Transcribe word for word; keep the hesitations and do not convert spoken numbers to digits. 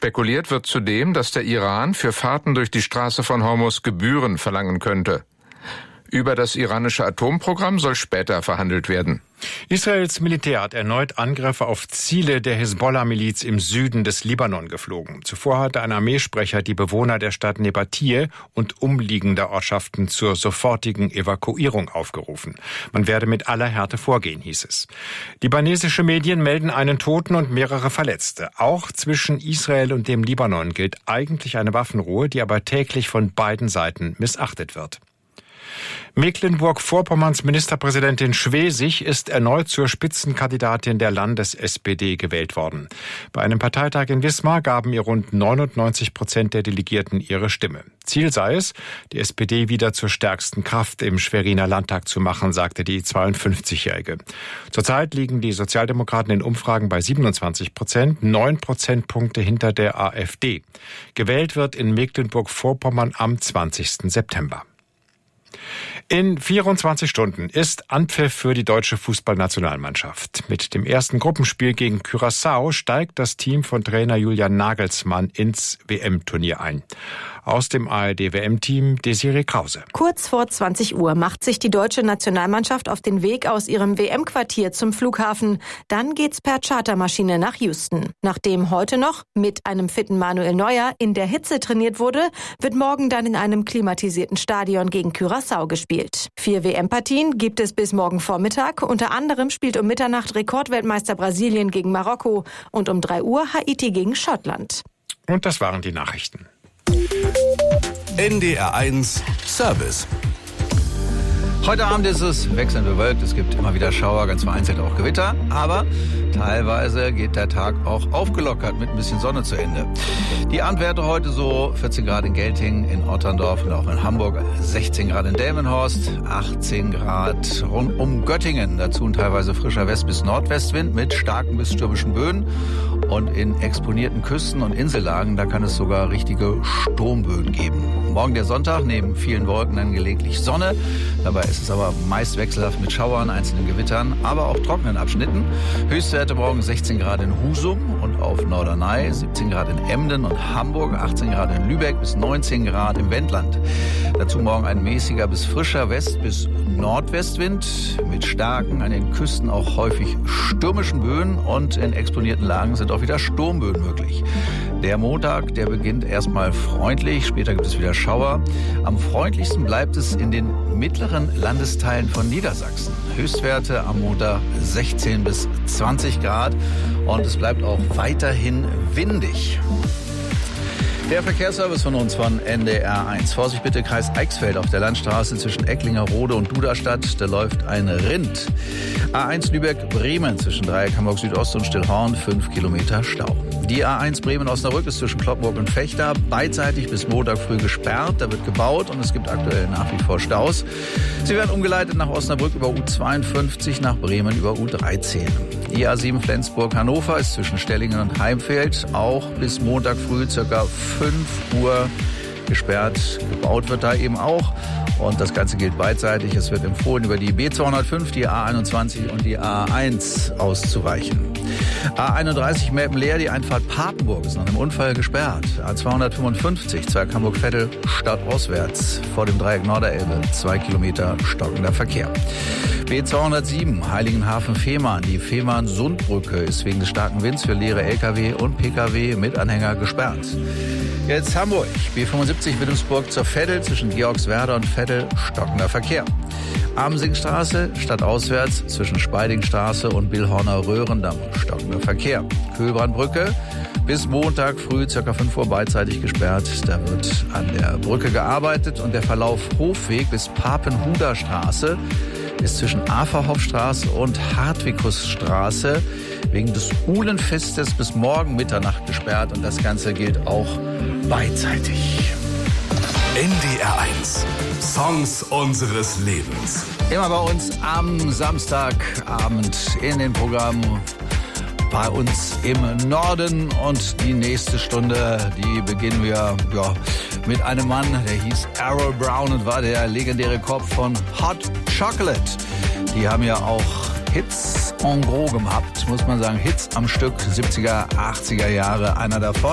Spekuliert wird zudem, dass der Iran für Fahrten durch die Straße von Hormuz Gebühren verlangen könnte. Über das iranische Atomprogramm soll später verhandelt werden. Israels Militär hat erneut Angriffe auf Ziele der Hisbollah-Miliz im Süden des Libanon geflogen. Zuvor hatte ein Armeesprecher die Bewohner der Stadt Nebatie und umliegender Ortschaften zur sofortigen Evakuierung aufgerufen. Man werde mit aller Härte vorgehen, hieß es. Libanesische Medien melden einen Toten und mehrere Verletzte. Auch zwischen Israel und dem Libanon gilt eigentlich eine Waffenruhe, die aber täglich von beiden Seiten missachtet wird. Mecklenburg-Vorpommerns Ministerpräsidentin Schwesig ist erneut zur Spitzenkandidatin der Landes-S P D gewählt worden. Bei einem Parteitag in Wismar gaben ihr rund neunundneunzig Prozent der Delegierten ihre Stimme. Ziel sei es, die S P D wieder zur stärksten Kraft im Schweriner Landtag zu machen, sagte die zweiundfünfzigjährige. Zurzeit liegen die Sozialdemokraten in Umfragen bei siebenundzwanzig Prozent, neun Prozentpunkte hinter der AfD. Gewählt wird in Mecklenburg-Vorpommern am zwanzigsten September. In vierundzwanzig Stunden ist Anpfiff für die deutsche Fußballnationalmannschaft. Mit dem ersten Gruppenspiel gegen Curaçao steigt das Team von Trainer Julian Nagelsmann ins W M-Turnier ein. Aus dem A R D-W M-Team Desiree Krause. Kurz vor zwanzig Uhr macht sich die deutsche Nationalmannschaft auf den Weg aus ihrem W M-Quartier zum Flughafen. Dann geht's per Chartermaschine nach Houston. Nachdem heute noch mit einem fitten Manuel Neuer in der Hitze trainiert wurde, wird morgen dann in einem klimatisierten Stadion gegen Curaçao gespielt. Vier W M-Partien gibt es bis morgen Vormittag. Unter anderem spielt um Mitternacht Rekordweltmeister Brasilien gegen Marokko und um drei Uhr Haiti gegen Schottland. Und das waren die Nachrichten. N D R eins Service. Heute Abend ist es wechselnd bewölkt, es gibt immer wieder Schauer, ganz vereinzelt auch Gewitter, aber teilweise geht der Tag auch aufgelockert mit ein bisschen Sonne zu Ende. Die Abendwerte heute so vierzehn Grad in Gelting, in Otterndorf und auch in Hamburg, sechzehn Grad in Delmenhorst, achtzehn Grad rund um Göttingen, dazu ein teilweise frischer West- bis Nordwestwind mit starken bis stürmischen Böen und in exponierten Küsten- und Insellagen, da kann es sogar richtige Sturmböen geben. Morgen der Sonntag, neben vielen Wolken dann gelegentlich Sonne, dabei ist es aber meist wechselhaft mit Schauern, einzelnen Gewittern, aber auch trockenen Abschnitten. Höchstwerte morgen sechzehn Grad in Husum und auf Norderney, siebzehn Grad in Emden und Hamburg, achtzehn Grad in Lübeck bis neunzehn Grad im Wendland. Dazu morgen ein mäßiger bis frischer West- bis Nordwestwind mit starken, an den Küsten auch häufig stürmischen Böen und in exponierten Lagen sind auch wieder Sturmböen möglich. Der Montag, der beginnt erstmal freundlich, später gibt es wieder Schauer. Am freundlichsten bleibt es in den mittleren Landesteilen von Niedersachsen. Höchstwerte am Montag sechzehn bis zwanzig Grad und es bleibt auch weiterhin windig. Der Verkehrsservice von uns von N D R eins. Vorsicht bitte, Kreis Eichsfeld auf der Landstraße zwischen Ecklingerode und Duderstadt. Da läuft ein Rind. A eins Lübeck-Bremen zwischen Dreieck Hamburg Südost und Stillhorn, fünf Kilometer Stau. Die A eins Bremen-Osnabrück ist zwischen Cloppenburg und Fechter beidseitig bis Montag früh gesperrt. Da wird gebaut und es gibt aktuell nach wie vor Staus. Sie werden umgeleitet nach Osnabrück über U zweiundfünfzig, nach Bremen über U dreizehn. Die A sieben Flensburg-Hannover ist zwischen Stellingen und Heimfeld auch bis Montag früh circa fünf Uhr gesperrt. Gebaut wird da eben auch. Und das Ganze gilt beidseitig. Es wird empfohlen, über die B zweihundertfünf, die A einundzwanzig und die A eins auszuweichen. A einunddreißig Melpenleer, die Einfahrt Papenburg ist nach einem Unfall gesperrt. A zweihundertfünfundfünfzig, Zweig Hamburg-Vettel, stadtauswärts vor dem Dreieck Norderelbe, zwei Kilometer stockender Verkehr. B zweihundertsieben, Heiligenhafen-Fehmarn. Die Fehmarn-Sundbrücke ist wegen des starken Winds für leere L K W und P K W mit Anhänger gesperrt. Jetzt Hamburg, B fünfundsiebzig Wilhelmsburg zur Veddel, zwischen Georgswerder und Veddel, stockender Verkehr. Amsingstraße, stadtauswärts, zwischen Speidingstraße und Billhorner Röhrendamm, stockender Verkehr. Köhlbrandbrücke, bis Montag früh, ca. fünf Uhr beidseitig gesperrt. Da wird an der Brücke gearbeitet und der Verlauf Hofweg bis Papenhuder-Straße ist zwischen Aferhoffstraße und Hartwikusstraße wegen des Uhlenfestes bis morgen Mitternacht gesperrt und das Ganze gilt auch beidseitig. N D R eins. Songs unseres Lebens. Immer bei uns am Samstagabend in den Programmen bei uns im Norden und die nächste Stunde, die beginnen wir ja, mit einem Mann, der hieß Errol Brown und war der legendäre Kopf von Hot Chocolate. Die haben ja auch Hits en gros gemacht, muss man sagen, Hits am Stück, siebziger, achtziger Jahre, einer davon.